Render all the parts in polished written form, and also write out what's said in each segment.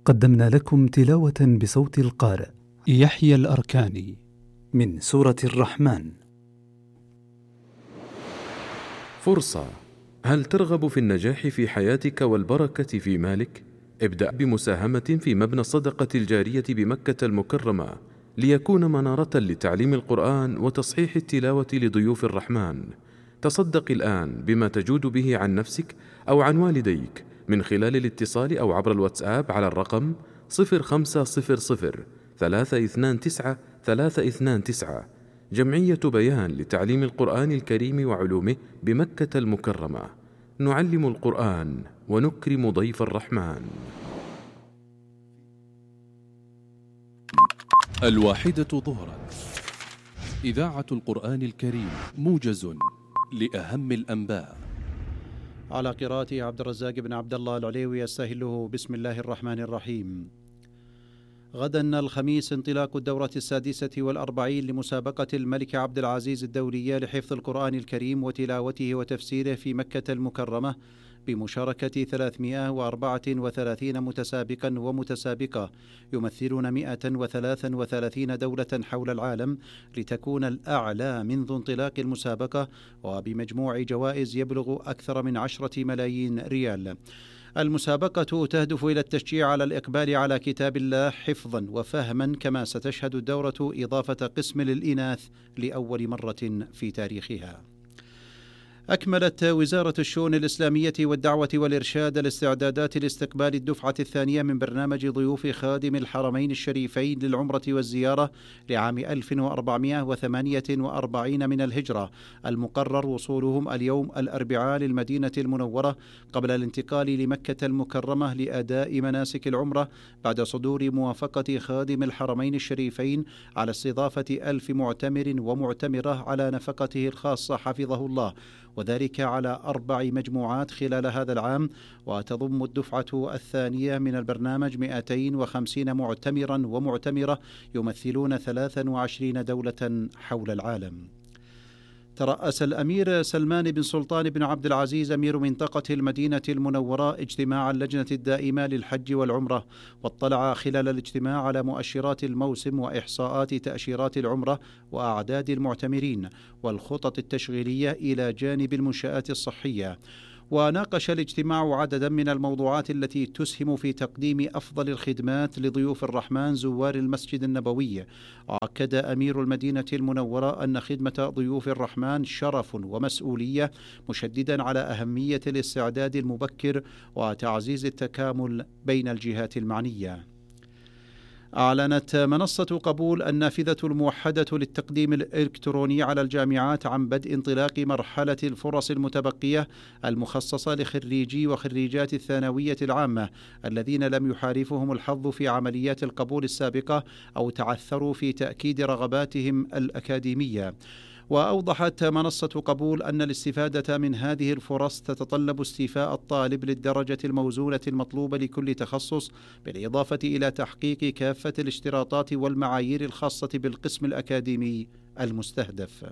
قدمنا لكم تلاوة بصوت القارئ يحيى الأركاني من سورة الرحمن. فرصة. هل ترغب في النجاح في حياتك والبركة في مالك؟ ابدأ بمساهمة في مبنى الصدقة الجارية بمكة المكرمة ليكون منارة لتعليم القرآن وتصحيح التلاوة لضيوف الرحمن. تصدق الآن بما تجود به عن نفسك أو عن والديك من خلال الاتصال أو عبر الواتساب على الرقم 0500 329 329. جمعية بيان لتعليم القرآن الكريم وعلومه بمكة المكرمة. نعلم القرآن ونكرم ضيف الرحمن. 1:00 ظهرا. إذاعة القرآن الكريم، موجز لأهم الأنباء. على قراءة عبد الرزاق بن عبد الله العليوي أستهله. بسم الله الرحمن الرحيم. غدا الخميس انطلاق الدورة 46 لمسابقة الملك عبد العزيز الدولية لحفظ القرآن الكريم وتلاوته وتفسيره في مكة المكرمة، بمشاركة 334 متسابقا ومتسابقة يمثلون 133 دولة حول العالم، لتكون الأعلى منذ انطلاق المسابقة، وبمجموع جوائز يبلغ أكثر من 10 ملايين ريال. المسابقة تهدف إلى التشجيع على الإقبال على كتاب الله حفظا وفهما، كما ستشهد الدورة إضافة قسم للإناث لأول مرة في تاريخها. أكملت وزارة الشؤون الإسلامية والدعوة والإرشاد الاستعدادات لاستقبال الدفعة الثانية من برنامج ضيوف خادم الحرمين الشريفين للعمرة والزيارة لعام 1448 من الهجرة، المقرر وصولهم اليوم الأربعاء للمدينة المنورة قبل الانتقال لمكة المكرمة لأداء مناسك العمرة، بعد صدور موافقة خادم الحرمين الشريفين على استضافة 1000 معتمر ومعتمرة على نفقته الخاصة حفظه الله، وذلك على 4 مجموعات خلال هذا العام. وتضم الدفعة الثانية من البرنامج 250 معتمرا ومعتمرة يمثلون 23 دولة حول العالم. ترأس الأمير سلمان بن سلطان بن عبد العزيز أمير منطقة المدينة المنورة اجتماع اللجنة الدائمة للحج والعمرة، واطلع خلال الاجتماع على مؤشرات الموسم وإحصاءات تأشيرات العمرة وأعداد المعتمرين والخطط التشغيلية إلى جانب المنشآت الصحية. وناقش الاجتماع عددا من الموضوعات التي تسهم في تقديم أفضل الخدمات لضيوف الرحمن زوار المسجد النبوي. وأكد أمير المدينة المنورة أن خدمة ضيوف الرحمن شرف ومسؤولية، مشددا على أهمية الاستعداد المبكر وتعزيز التكامل بين الجهات المعنية. أعلنت منصة قبول النافذة الموحدة للتقديم الإلكتروني على الجامعات عن بدء انطلاق مرحلة الفرص المتبقية المخصصة لخريجي وخريجات الثانوية العامة الذين لم يحالفهم الحظ في عمليات القبول السابقة أو تعثروا في تأكيد رغباتهم الأكاديمية. وأوضحت منصة قبول أن الاستفادة من هذه الفرص تتطلب استيفاء الطالب للدرجة الموزونة المطلوبة لكل تخصص، بالإضافة إلى تحقيق كافة الاشتراطات والمعايير الخاصة بالقسم الأكاديمي المستهدف.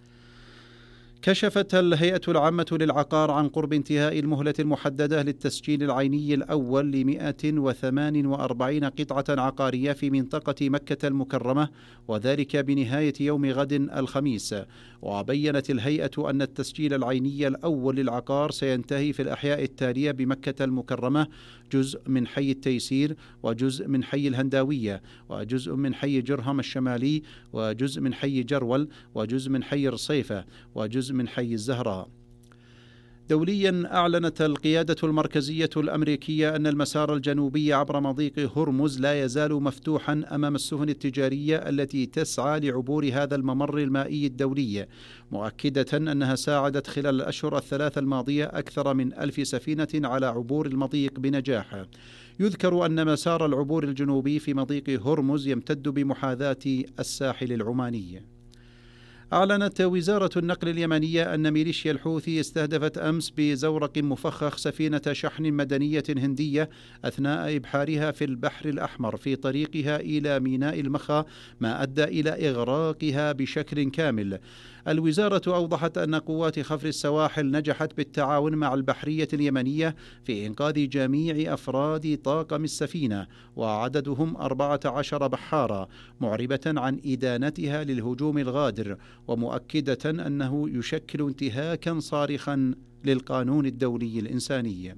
كشفت الهيئة العامة للعقار عن قرب انتهاء المهلة المحددة للتسجيل العيني الأول ل148 قطعة عقارية في منطقة مكة المكرمة، وذلك بنهاية يوم غد الخميس. وبيّنت الهيئة أن التسجيل العيني الأول للعقار سينتهي في الأحياء التالية بمكة المكرمة: جزء من حي التيسير، وجزء من حي الهنداوية، وجزء من حي جرهم الشمالي، وجزء من حي جرول، وجزء من حي رصيفة، وجزء من حي الزهراء. دوليا، أعلنت القيادة المركزية الأمريكية أن المسار الجنوبي عبر مضيق هرمز لا يزال مفتوحا أمام السفن التجارية التي تسعى لعبور هذا الممر المائي الدولي، مؤكدة أنها ساعدت خلال الأشهر الثلاث الماضية أكثر من 1000 سفينة على عبور المضيق بنجاح. يذكر أن مسار العبور الجنوبي في مضيق هرمز يمتد بمحاذاة الساحل العماني. أعلنت وزارة النقل اليمنية أن ميليشيا الحوثي استهدفت أمس بزورق مفخخ سفينة شحن مدنية هندية أثناء إبحارها في البحر الأحمر في طريقها إلى ميناء المخا، ما أدى إلى إغراقها بشكل كامل. الوزارة أوضحت أن قوات خفر السواحل نجحت بالتعاون مع البحرية اليمنية في إنقاذ جميع أفراد طاقم السفينة وعددهم 14 بحارا، معربة عن إدانتها للهجوم الغادر ومؤكدة أنه يشكل انتهاكا صارخا للقانون الدولي الإنساني.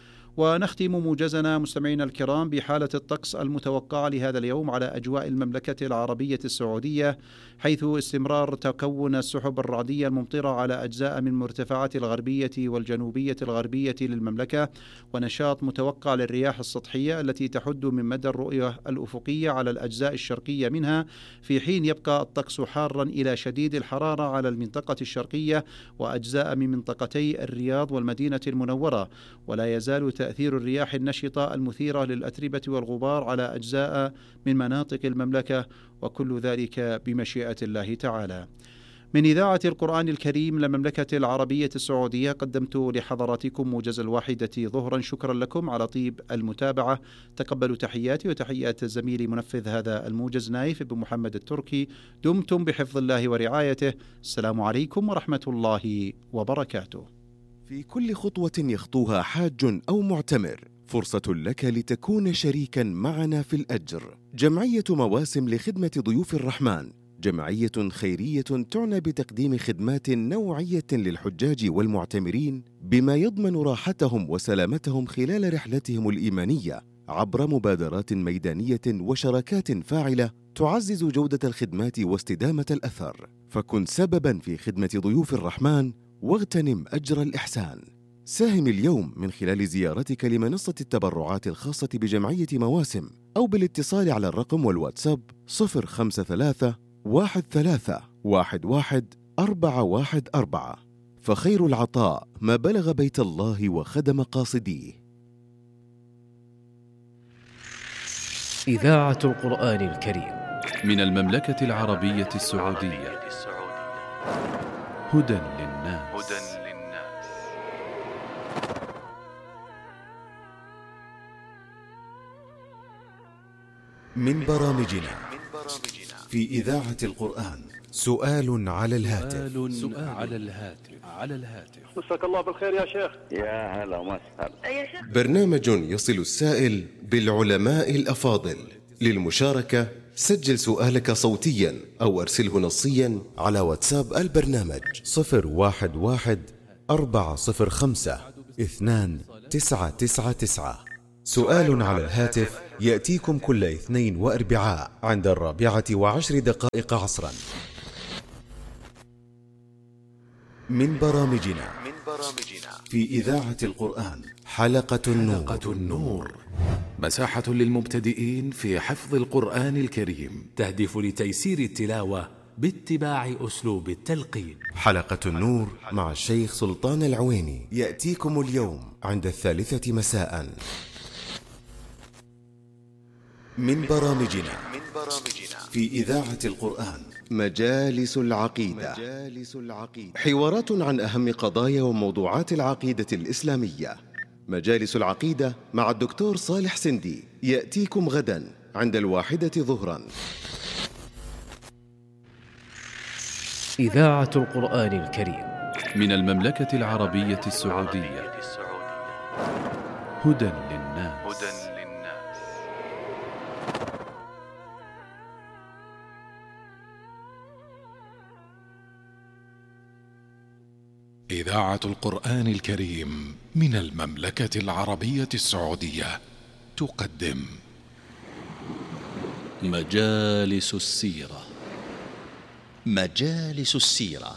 ونختم موجزنا مستمعينا الكرام بحالة الطقس المتوقعة لهذا اليوم على أجواء المملكة العربية السعودية، حيث استمرار تكون السحب الرعدية الممطرة على أجزاء من مرتفعات الغربية والجنوبية الغربية للمملكة، ونشاط متوقع للرياح السطحية التي تحد من مدى الرؤية الأفقية على الأجزاء الشرقية منها، في حين يبقى الطقس حارا إلى شديد الحرارة على المنطقة الشرقية وأجزاء من منطقتي الرياض والمدينة المنورة، ولا يزال تأثير الرياح النشطة المثيرة للأتربة والغبار على أجزاء من مناطق المملكة، وكل ذلك بمشيئة الله تعالى. من إذاعة القرآن الكريم للمملكة العربية السعودية قدمت لحضراتكم موجز 1 ظهرا. شكرا لكم على طيب المتابعة. تقبلوا تحياتي وتحيات زميلي منفذ هذا الموجز نايف بن محمد التركي. دمتم بحفظ الله ورعايته. السلام عليكم ورحمة الله وبركاته. في كل خطوة يخطوها حاج أو معتمر فرصة لك لتكون شريكا معنا في الأجر. جمعية مواسم لخدمة ضيوف الرحمن جمعية خيرية تعنى بتقديم خدمات نوعية للحجاج والمعتمرين بما يضمن راحتهم وسلامتهم خلال رحلتهم الإيمانية عبر مبادرات ميدانية وشراكات فاعلة تعزز جودة الخدمات واستدامة الأثر. فكن سببا في خدمة ضيوف الرحمن واغتنم أجر الإحسان. ساهم اليوم من خلال زيارتك لمنصة التبرعات الخاصة بجمعية مواسم أو بالاتصال على الرقم والواتساب 053 13 11 414. فخير العطاء ما بلغ بيت الله وخدم قاصديه. إذاعة القرآن الكريم من المملكة العربية السعودية. هدى للناس. من برامجنا في إذاعة القرآن سؤال على الهاتف. مساك الله بالخير يا شيخ. يا هلا وسهلا. برنامج يصل السائل بالعلماء الأفاضل. للمشاركة سجل سؤالك صوتيا أو أرسله نصيا على واتساب البرنامج 011 405 2999. سؤال على الهاتف يأتيكم كل اثنين وأربعاء عند 4:10 عصرا. من برامجنا في إذاعة القرآن حلقة النور. مساحة للمبتدئين في حفظ القرآن الكريم، تهدف لتيسير التلاوة باتباع أسلوب التلقين. حلقة النور مع الشيخ سلطان العويني يأتيكم اليوم عند 3 مساء. من برامجنا في إذاعة القرآن مجالس العقيدة. حوارات عن أهم قضايا وموضوعات العقيدة الإسلامية. مجالس العقيدة مع الدكتور صالح سندي يأتيكم غدا عند 1 ظهرا. إذاعة القرآن الكريم من المملكة العربية السعودية. هدى للناس. إذاعة القرآن الكريم من المملكة العربية السعودية تقدم مجالس السيرة. مجالس السيرة،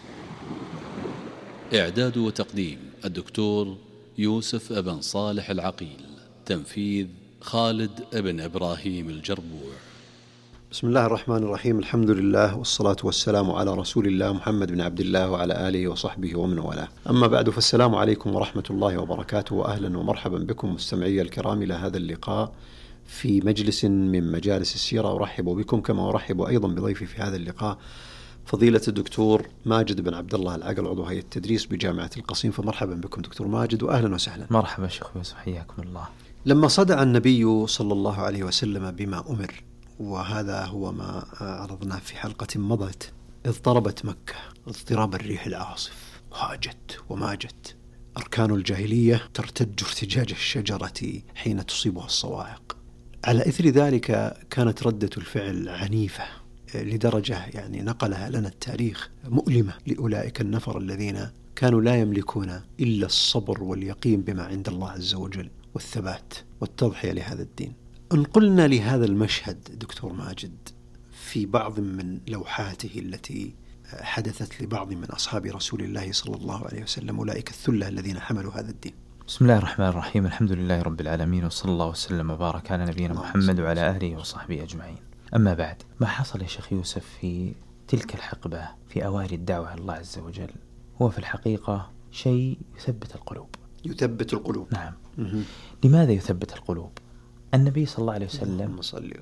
إعداد وتقديم الدكتور يوسف ابن صالح العقيل، تنفيذ خالد ابن إبراهيم الجربوع. بسم الله الرحمن الرحيم. الحمد لله والصلاة والسلام على رسول الله محمد بن عبد الله وعلى آله وصحبه ومن والاه. أما بعد، فالسلام عليكم ورحمة الله وبركاته، وأهلا ومرحبا بكم مستمعي الكرام إلى هذا اللقاء في مجلس من مجالس السيرة. أرحب بكم كما أرحب أيضا بضيفي في هذا اللقاء فضيلة الدكتور ماجد بن عبد الله العقل، عضو هيئة التدريس بجامعة القصيم. فمرحبا بكم دكتور ماجد وأهلا وسهلا. مرحبا شيخ يوسف، حياكم الله. لما صدع النبي صلى الله عليه وسلم بما أمر، وهذا هو ما عرضناه في حلقة مضت، اضطربت مكة اضطراب الريح العاصف، وهاجت وماجت. أركان الجاهلية ترتج ارتجاج الشجرة حين تصيبها الصواعق. على إثر ذلك كانت ردة الفعل عنيفة لدرجة يعني نقلها لنا التاريخ مؤلمة لأولئك النفر الذين كانوا لا يملكون إلا الصبر واليقين بما عند الله عز وجل والثبات والتضحية لهذا الدين. انقلنا لهذا المشهد دكتور ماجد في بعض من لوحاته التي حدثت لبعض من أصحاب رسول الله صلى الله عليه وسلم، أولئك الثلة الذين حملوا هذا الدين. بسم الله الرحمن الرحيم، الحمد لله رب العالمين، وصلى الله وسلم وبارك على نبينا محمد وعلى آله وصحبه أجمعين. أما بعد، ما حصل يا شيخ يوسف في تلك الحقبة في أوائل الدعوة الله عز وجل هو في الحقيقة شيء يثبت القلوب. يثبت القلوب، نعم. لماذا يثبت القلوب؟ النبي صلى الله عليه وسلم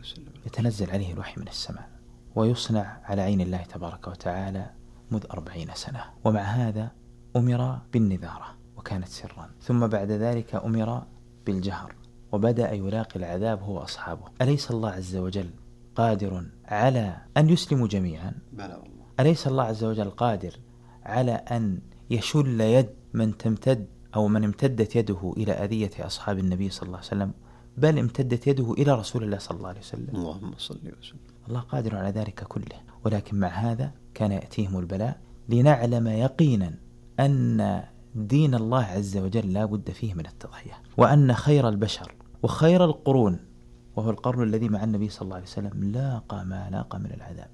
يتنزل عليه الوحي من السماء، ويصنع على عين الله تبارك وتعالى منذ 40 سنة، ومع هذا أمر بالنذارة وكانت سرا، ثم بعد ذلك أمر بالجهر وبدأ يلاقي العذاب هو أصحابه. أليس الله عز وجل قادر على أن يسلموا جميعا؟ بلى والله. أليس الله عز وجل قادر على أن يشل يد من تمتد أو من امتدت يده إلى أذية أصحاب النبي صلى الله عليه وسلم، بل امتدت يده إلى رسول الله صلى الله عليه وسلم؟ اللهم صل وسلم. الله قادر على ذلك كله، ولكن مع هذا كان يأتيهم البلاء لنعلم يقينا أن دين الله عز وجل لا بد فيه من التضحية، وأن خير البشر وخير القرون وهو القرن الذي مع النبي صلى الله عليه وسلم لاقى ما لاقى من العذاب،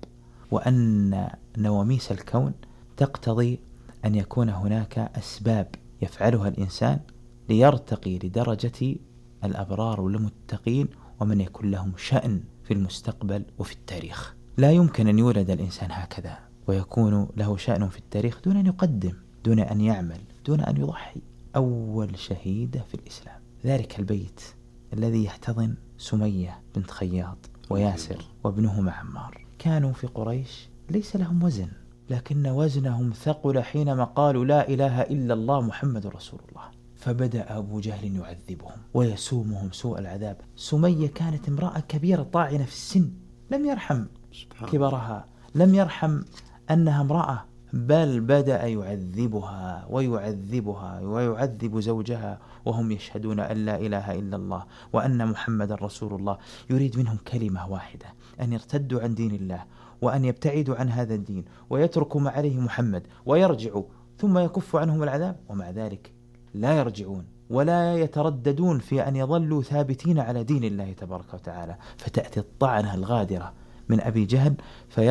وأن نواميس الكون تقتضي أن يكون هناك أسباب يفعلها الإنسان ليرتقي لدرجة الأبرار والمتقين ومن يكون لهم شأن في المستقبل وفي التاريخ. لا يمكن أن يولد الإنسان هكذا ويكون له شأن في التاريخ دون أن يقدم، دون أن يعمل، دون أن يضحي. أول شهيدة في الإسلام ذلك البيت الذي يحتضن سمية بنت خياط وياسر وابنهما عمار، كانوا في قريش ليس لهم وزن، لكن وزنهم ثقل حينما قالوا لا إله إلا الله محمد رسول الله. فبدأ أبو جهل يعذبهم ويسومهم سوء العذاب. سمية كانت امرأة كبيرة طاعنة في السن، لم يرحم كبرها، لم يرحم أنها امرأة، بل بدأ يعذبها ويعذبها ويعذب زوجها وهم يشهدون أن لا إله إلا الله وأن محمد رسول الله. يريد منهم كلمة واحدة، أن يرتدوا عن دين الله وأن يبتعدوا عن هذا الدين ويتركوا ما عليه محمد ويرجعوا ثم يكف عنهم العذاب، ومع ذلك لا يرجعون ولا يترددون في أن يظلوا ثابتين على دين الله تبارك وتعالى. فتأتي الطعنة الغادرة من أبي جهل